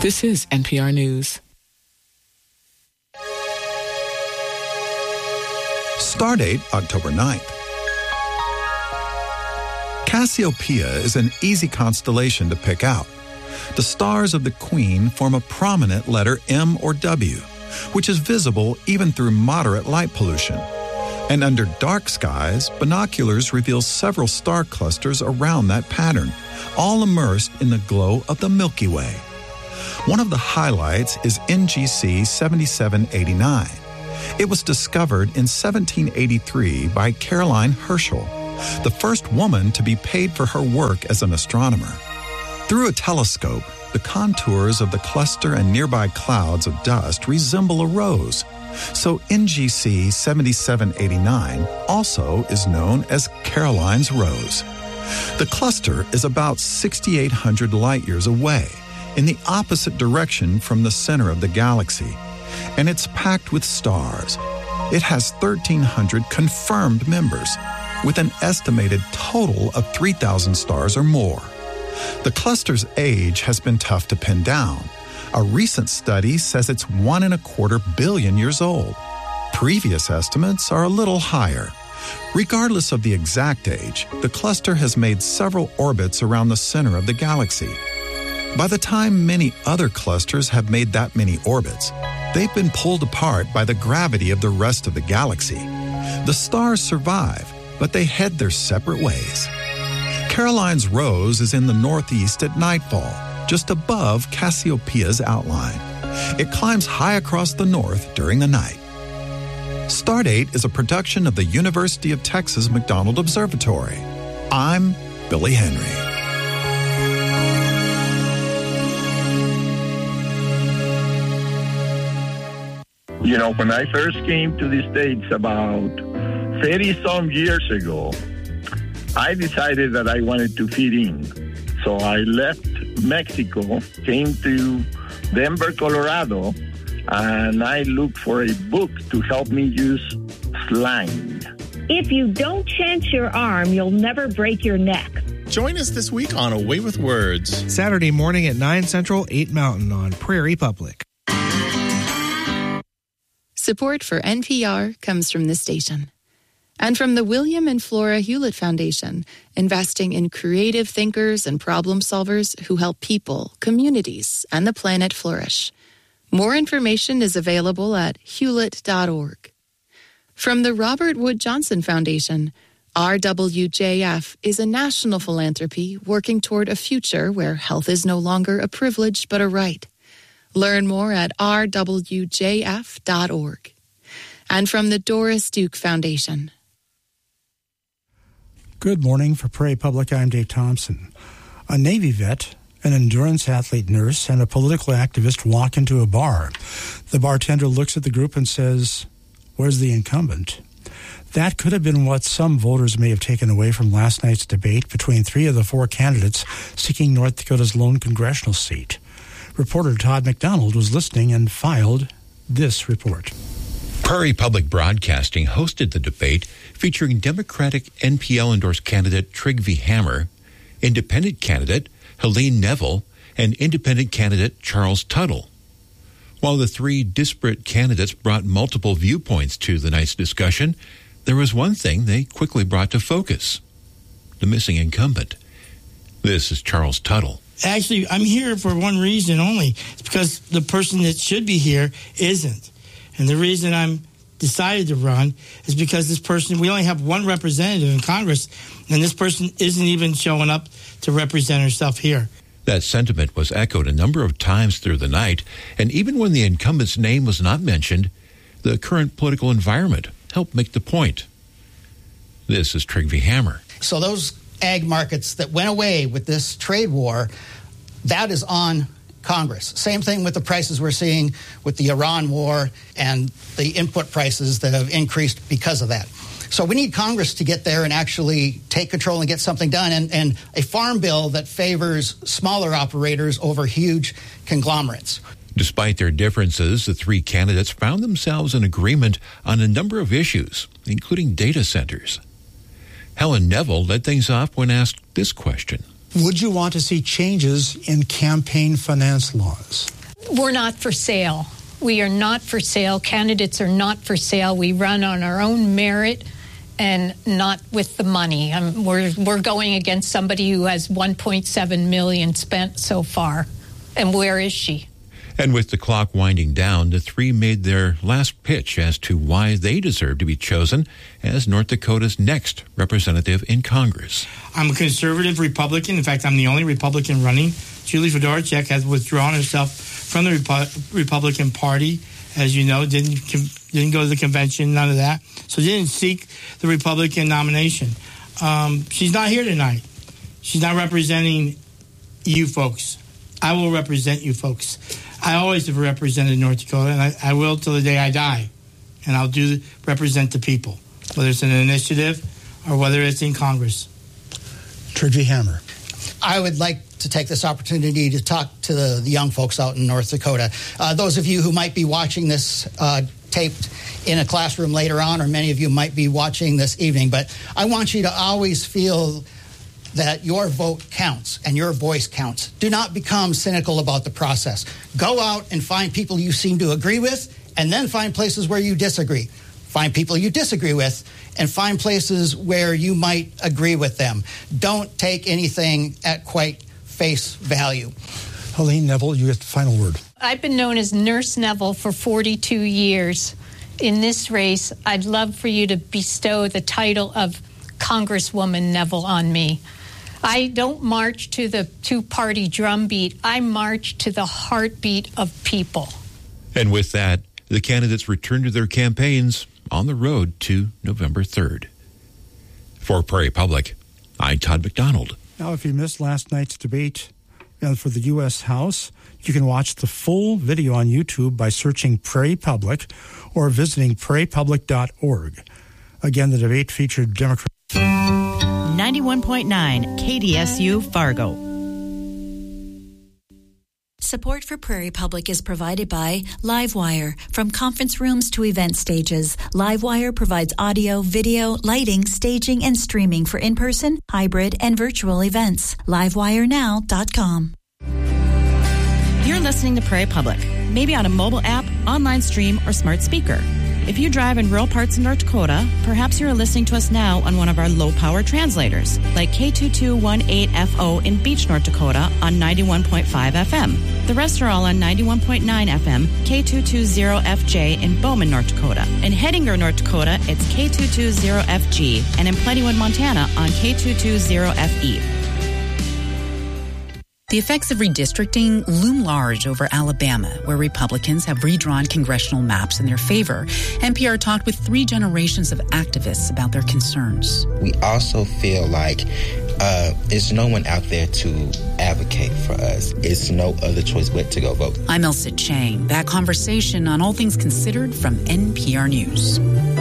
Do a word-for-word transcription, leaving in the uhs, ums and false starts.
This is N P R News. Stardate, October ninth. Cassiopeia is an easy constellation to pick out. The stars of the Queen form a prominent letter M or W, which is visible even through moderate light pollution. And under dark skies, binoculars reveal several star clusters around that pattern, all immersed in the glow of the Milky Way. One of the highlights is N G C seventy-seven eighty-nine. It was discovered in seventeen eighty-three by Caroline Herschel, the first woman to be paid for her work as an astronomer. Through a telescope, the contours of the cluster and nearby clouds of dust resemble a rose. So N G C seventy-seven eighty-nine also is known as Caroline's Rose. The cluster is about sixty-eight hundred light years away, in the opposite direction from the center of the galaxy, and it's packed with stars. It has thirteen hundred confirmed members, with an estimated total of three thousand stars or more. The cluster's age has been tough to pin down. A recent study says it's one and a quarter billion years old. Previous estimates are a little higher. Regardless of the exact age, the cluster has made several orbits around the center of the galaxy. By the time many other clusters have made that many orbits, they've been pulled apart by the gravity of the rest of the galaxy. The stars survive, but they head their separate ways. Caroline's Rose is in the northeast at nightfall, just above Cassiopeia's outline. It climbs high across the north during the night. Stardate is a production of the University of Texas McDonald Observatory. I'm Billy Henry. You know, when I first came to the States about thirty-some years ago, I decided that I wanted to fit in. So I left Mexico, came to Denver, Colorado, and I looked for a book to help me use slang. If you don't chance your arm, you'll never break your neck. Join us this week on A Way with Words. Saturday morning at nine Central, eight Mountain on Prairie Public. Support for N P R comes from this station. And from the William and Flora Hewlett Foundation, investing in creative thinkers and problem solvers who help people, communities, and the planet flourish. More information is available at hewlett dot org. From the Robert Wood Johnson Foundation, R W J F is a national philanthropy working toward a future where health is no longer a privilege but a right. Learn more at r w j f dot org. And from the Doris Duke Foundation. Good morning. For Prairie Public, I'm Dave Thompson. A Navy vet, an endurance athlete nurse, and a political activist walk into a bar. The bartender looks at the group and says, "Where's the incumbent?" That could have been what some voters may have taken away from last night's debate between three of the four candidates seeking North Dakota's lone congressional seat. Reporter Todd McDonald was listening and filed this report. Prairie Public Broadcasting hosted the debate featuring Democratic N P L-endorsed candidate Trygve Hammer, independent candidate Helene Neville, and independent candidate Charles Tuttle. While the three disparate candidates brought multiple viewpoints to the night's discussion, there was one thing they quickly brought to focus: the missing incumbent. This is Charles Tuttle. Actually, I'm here for one reason only. It's because the person that should be here isn't. And the reason I'm decided to run is because this person, we only have one representative in Congress, and this person isn't even showing up to represent herself here. That sentiment was echoed a number of times through the night, and even when the incumbent's name was not mentioned, the current political environment helped make the point. This is Trygve Hammer. So those ag markets that went away with this trade war, that is on Congress. Same thing with the prices we're seeing with the Iran war and the input prices that have increased because of that. So we need Congress to get there and actually take control and get something done, and, and a farm bill that favors smaller operators over huge conglomerates. Despite their differences, the three candidates found themselves in agreement on a number of issues, including data centers. Helen Neville led things off when asked this question. Would you want to see changes in campaign finance laws? We're not for sale. We are not for sale. Candidates are not for sale. We run on our own merit and not with the money. Um, we're we're going against somebody who has one point seven million dollars spent so far. And where is she? And with the clock winding down, the three made their last pitch as to why they deserve to be chosen as North Dakota's next representative in Congress. I'm a conservative Republican. In fact, I'm the only Republican running. Julie Fedorchak has withdrawn herself from the Repu- Republican Party, as you know, didn't didn't go to the convention, none of that. So didn't seek the Republican nomination. Um, she's not here tonight. She's not representing you folks. I will represent you folks. I always have represented North Dakota, and I, I will till the day I die. And I'll do represent the people, whether it's an initiative or whether it's in Congress. Trigvi Hammer. I would like to take this opportunity to talk to the, the young folks out in North Dakota. Uh, those of you who might be watching this uh, taped in a classroom later on, or many of you might be watching this evening, but I want you to always feel that your vote counts and your voice counts. Do not become cynical about the process. Go out and find people you seem to agree with, and then find places where you disagree. Find people you disagree with, and find places where you might agree with them. Don't take anything at quite face value. Helene Neville, you get the final word. I've been known as Nurse Neville for forty-two years. In this race, I'd love for you to bestow the title of Congresswoman Neville on me. I don't march to the two-party drumbeat. I march to the heartbeat of people. And with that, the candidates return to their campaigns on the road to November third. For Prairie Public, I'm Todd McDonald. Now, if you missed last night's debate uh, for the U S House, you can watch the full video on YouTube by searching Prairie Public or visiting prairie public dot org. Again, the debate featured Democrat. ninety-one point nine K D S U Fargo. Support for Prairie Public is provided by Livewire. From conference rooms to event stages, Livewire provides audio, video, lighting, staging, and streaming for in-person, hybrid, and virtual events. livewire now dot com. You're listening to Prairie Public, maybe on a mobile app, online stream, or smart speaker. If you drive in rural parts of North Dakota, perhaps you're listening to us now on one of our low-power translators, like K two two one eight F O in Beach, North Dakota on ninety-one point five F M. The rest are all on ninety-one point nine F M, K two two zero F J in Bowman, North Dakota. In Hettinger, North Dakota, it's K two two zero F G, and in Plentywood, Montana on K two two zero F E. The effects of redistricting loom large over Alabama, where Republicans have redrawn congressional maps in their favor. N P R talked with three generations of activists about their concerns. We also feel like uh, there's no one out there to advocate for us. It's no other choice but to go vote. I'm Elsa Chang. That conversation on All Things Considered from N P R News.